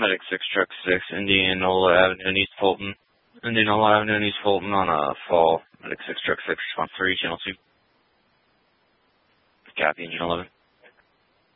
Medic 6, Truck 6, Indianola Avenue in East Fulton. Indianola Avenue in East Fulton on a fall. Medic 6, Truck 6, response 3, channel 2. Copy, Engine 11.